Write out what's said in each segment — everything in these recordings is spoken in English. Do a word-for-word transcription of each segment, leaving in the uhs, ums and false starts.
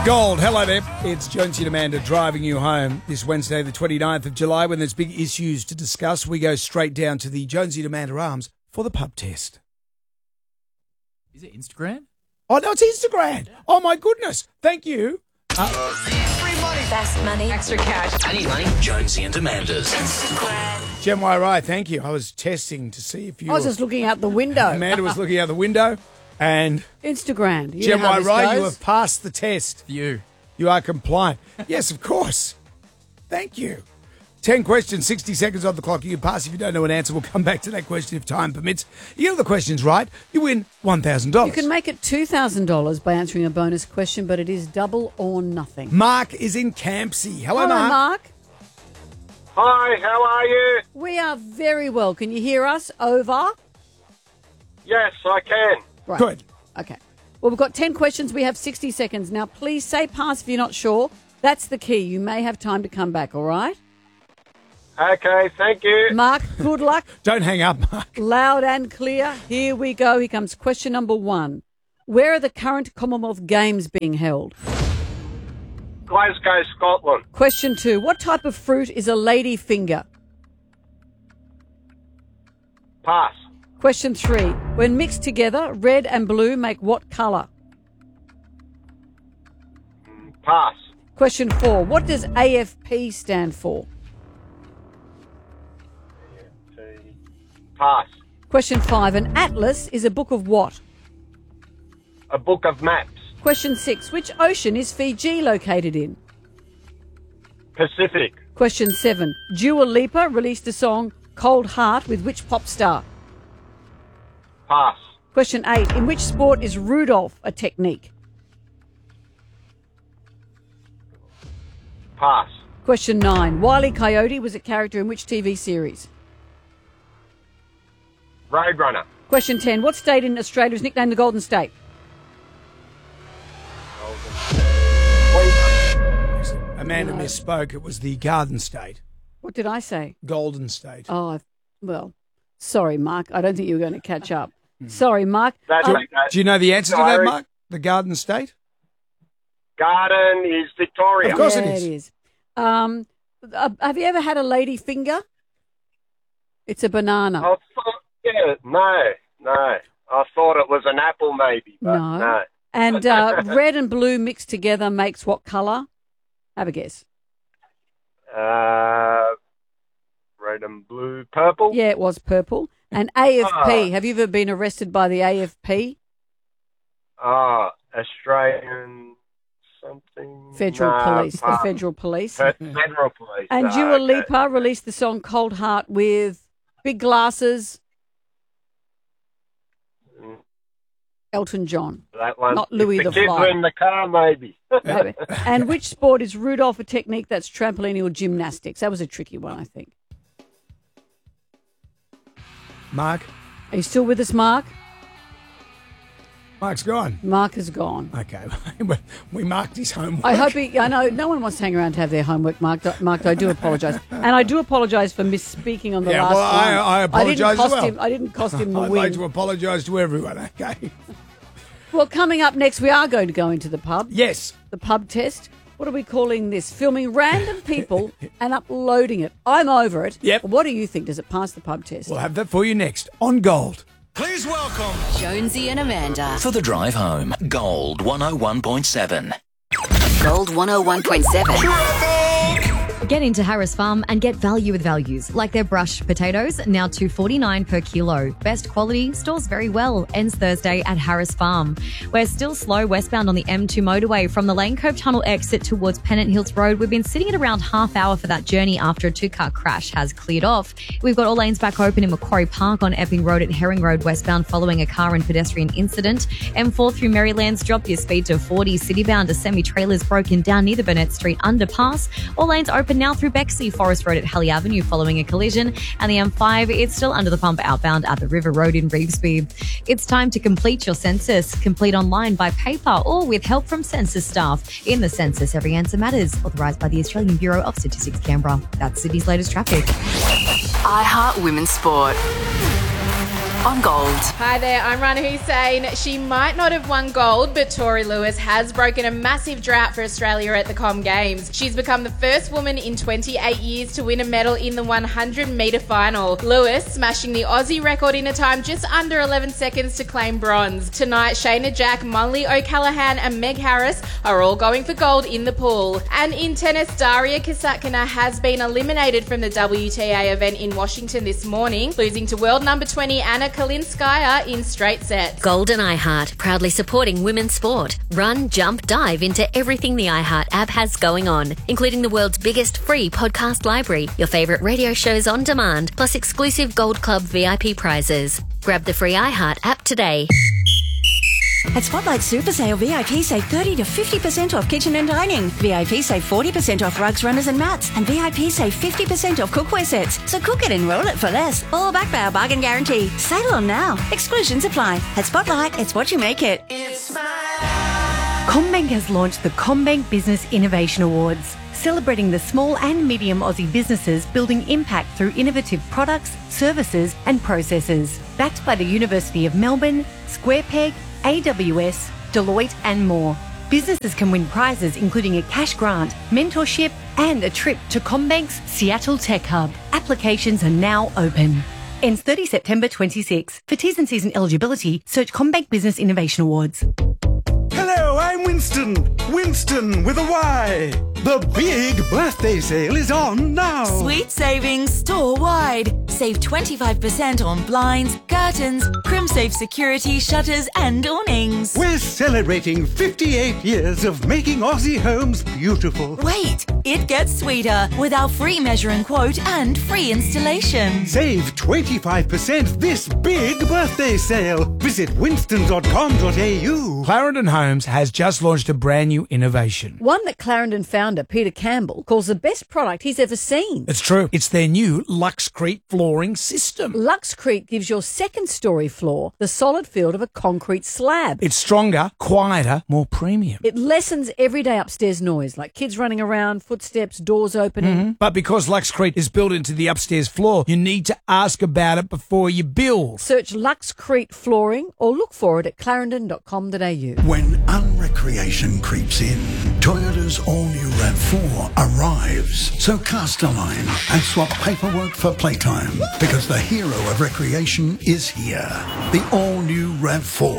Gold, hello there. It's Jonesy and Amanda driving you home this Wednesday, the twenty-ninth of July. When there's big issues to discuss, we go straight down to the Jonesy and Amanda Arms for the pub test. Is it Instagram? Oh, no, it's Instagram. Oh, my goodness. Thank you. Uh, Free money. Fast money. Extra cash. I need money. Jonesy and Amanda's. Instagram. Jem Wairai, thank you. I was testing to see if you I was were- just looking out the window. Amanda was looking out the window, and Instagram. You Jem know how this Wairai, you goes. have passed the test. You. You are compliant. Yes, of course. Thank you. Ten questions, sixty seconds on the clock. You can pass if you don't know an answer. We'll come back to that question if time permits. You get the questions right, you win one thousand dollars. You can make it two thousand dollars by answering a bonus question, but it is double or nothing. Mark is in Campsie. Hello, Hello, Mark. Mark. Hi, how are you? We are very well. Can you hear us? Over. Yes, I can. Right. Good. Okay. Well, we've got ten questions. We have sixty seconds. Now, please say pass if you're not sure. That's the key. You may have time to come back, all right? Okay, thank you. Mark, good luck. Don't hang up, Mark. Loud and clear. Here we go. Here comes question number one. Where are the current Commonwealth Games being held? Glasgow, Scotland. Question two. What type of fruit is a lady finger? Pass. Question three. When mixed together, red and blue make what colour? Pass. Question four. What does A F P stand for? Pass. Question five. An atlas is a book of what? A book of maps. Question six. Which ocean is Fiji located in? Pacific. Question seven. Dua Lipa released a song Cold Heart with which pop star? Pass. Question eight. In which sport is Rudolph a technique? Pass. Question nine. Wile E. Coyote was a character in which T V series? Roadrunner. Question ten. What state in Australia is nicknamed the Golden State? Amanda misspoke. It was the Garden State. What did I say? Golden State. Oh, I've, well, sorry, Mark. I don't think you were going to catch up. Sorry, Mark. That's Um, okay. Do you know the answer to that, Sorry. Mark? The Garden State? Garden is Victoria. Of course yeah, it is. it is. Um, uh, have you ever had a lady finger? It's a banana. I thought, yeah, no, no. I thought it was an apple maybe, but No. no. And uh, red and blue mixed together makes what colour? Have a guess. Uh, red and blue, purple. Yeah, it was purple. And A F P. Ah. Have you ever been arrested by the A F P? Ah, Australian something. Federal No, Police. The pass. Federal Police. Fe- Federal police. And Ah, Dua okay. Lipa released the song Cold Heart with big glasses. Mm. Elton John. That one. Not Louis If the the kids Fly. were in the car, maybe. Maybe. And which sport is Rudolph a technique that's trampoline or gymnastics? That was a tricky one, I think. Mark? Are you still with us, Mark? Mark's gone. Mark is gone. Okay. We marked his homework. I hope he, I know no one wants to hang around to have their homework marked. Marked, I do apologise, and I do apologise for misspeaking on the Yeah, last well, I- one. I apologise didn't as cost well. him. I didn't cost him the I'd win. like to apologise to everyone, okay? Well, coming up next, we are going to go into the pub. Yes. The pub test. What are we calling this? Filming random people and uploading it. I'm over it. Yep. What do you think? Does it pass the pub test? We'll have that for you next on Gold. Please welcome Jonesy and Amanda. for the drive home. Gold one oh one point seven. Gold one oh one point seven. Get into Harris Farm and get value with values, like their brush potatoes, now two dollars forty-nine per kilo. Best quality, stores very well. Ends Thursday at Harris Farm. We're still slow westbound on the M two motorway from the Lane Cove Tunnel exit towards Pennant Hills Road. We've been sitting at around half hour for that journey after a two-car crash has cleared off. We've got all lanes back open in Macquarie Park on Epping Road at Herring Road westbound following a car and pedestrian incident. M four through Marylands dropped your speed to forty. Citybound a semi-trailer's broken down near the Burnett Street underpass. All lanes open now through Bexley Forest Road at Halley Avenue following a collision. And the M five, it's still under the pump outbound at the River Road in Revesby. It's time to complete your census. Complete online by paper or with help from census staff. In the census, every answer matters. Authorised by the Australian Bureau of Statistics, Canberra. That's Sydney's latest traffic. iHeart Women's Sport. on Gold. Hi there, I'm Rana Hussein. She might not have won gold, but Tori Lewis has broken a massive drought for Australia at the Com Games. She's become the first woman in twenty-eight years to win a medal in the one hundred metre final. Lewis smashing the Aussie record in a time just under eleven seconds to claim bronze. Tonight, Shayna Jack, Molly O'Callaghan and Meg Harris are all going for gold in the pool. And in tennis, Daria Kasatkina has been eliminated from the W T A event in Washington this morning, losing to world number twenty Anna Kalinskaya in straight sets. Golden iHeart, proudly supporting women's sport. Run, jump, dive into everything the iHeart app has going on, including the world's biggest free podcast library, your favourite radio shows on demand, plus exclusive Gold Club V I P prizes. Grab the free iHeart app today. At Spotlight Super Sale, V I P save thirty to fifty percent off kitchen and dining. V I P save forty percent off rugs, runners and mats. And V I P save fifty percent off cookware sets. So cook it and roll it for less. All backed by our bargain guarantee. Sale on now. Exclusions apply. At Spotlight, it's what you make it. CommBank has launched the CommBank Business Innovation Awards, celebrating the small and medium Aussie businesses building impact through innovative products, services and processes. Backed by the University of Melbourne, SquarePeg, A W S, Deloitte and more. Businesses can win prizes including a cash grant, mentorship and a trip to CommBank's Seattle Tech Hub. Applications are now open. Ends thirtieth September twenty-six. For T's and C's and eligibility, search CommBank Business Innovation Awards. Hello, I'm Winston. Winston with a Y. The big birthday sale is on now. Sweet savings store-wide. Save twenty-five percent on blinds, curtains, CrimSafe security shutters and awnings. We're celebrating fifty-eight years of making Aussie homes beautiful. Wait, it gets sweeter with our free measure and quote and free installation. Save twenty-five percent this big birthday sale. Visit winston dot com dot a u. Clarendon Homes has just launched a brand new innovation. One that Clarendon founder Peter Campbell calls the best product he's ever seen. It's true. It's their new Luxcrete flooring system. Luxcrete gives your second story floor the solid feel of a concrete slab. It's stronger, quieter, more premium. It lessens everyday upstairs noise, like kids running around, footsteps, doors opening. Mm-hmm. But because Luxcrete is built into the upstairs floor, you need to ask about it before you build. Search Luxcrete flooring or look for it at clarendon dot com dot a u. When unrecreation creeps in, Toyota's all-new RAV four arrives. So cast a line and swap paperwork for playtime, because the hero of recreation is here. The all-new RAV four.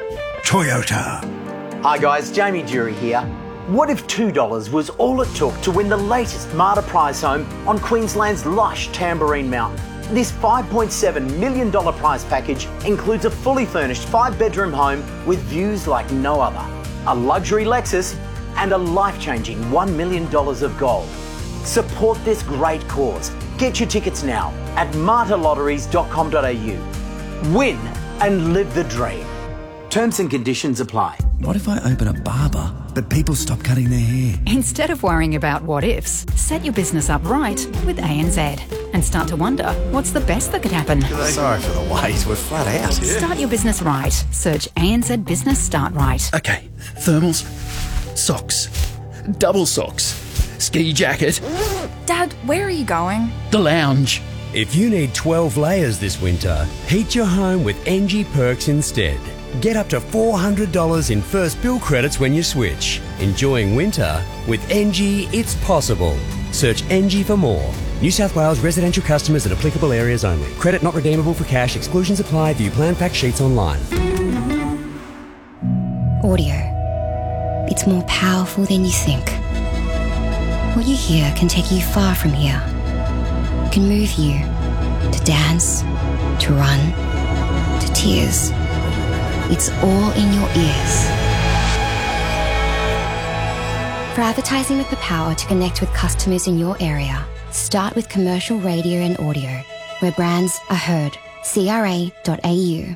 Toyota. Hi guys, Jamie Jury here. What if two dollars was all it took to win the latest Marta prize home on Queensland's lush Tamborine Mountain? This five point seven million dollars prize package includes a fully furnished five-bedroom home with views like no other, a luxury Lexus, and a life-changing one million dollars of gold. Support this great cause. Get your tickets now at marta lotteries dot com dot a u. Win and live the dream. Terms and conditions apply. What if I open a barber, but people stop cutting their hair? Instead of worrying about what ifs, set your business up right with A N Z and start to wonder what's the best that could happen. Sorry for the wait, we're flat out. Start your business right. Search A N Z Business Start Right. Okay, thermals, socks, double socks, ski jacket. Dad, where are you going? The lounge. If you need twelve layers this winter, heat your home with N G Perks instead. Get up to four hundred dollars in first bill credits when you switch. Enjoying winter? With N G, it's possible. Search N G for more. New South Wales residential customers in applicable areas only. Credit not redeemable for cash. Exclusions apply. View plan fact sheets online. Audio. It's more powerful than you think. What you hear can take you far from here. It can move you to dance, to run, to tears. It's all in your ears. For advertising with the power to connect with customers in your area, start with commercial radio and audio, where brands are heard. C R A dot A U.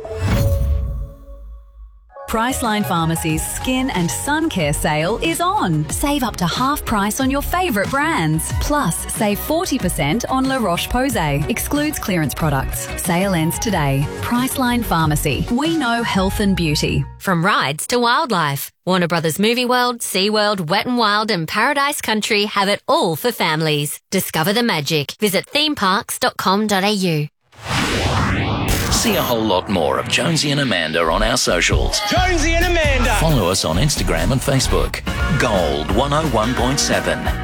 Priceline Pharmacy's Skin and Sun Care sale is on. Save up to half price on your favourite brands. Plus, save forty percent on La Roche-Posay. Excludes clearance products. Sale ends today. Priceline Pharmacy. We know health and beauty. From rides to wildlife, Warner Brothers Movie World, SeaWorld, Wet n Wild and Paradise Country have it all for families. Discover the magic. Visit theme parks dot com dot a u. See a whole lot more of Jonesy and Amanda on our socials. Jonesy and Amanda. Follow us on Instagram and Facebook. Gold one oh one point seven.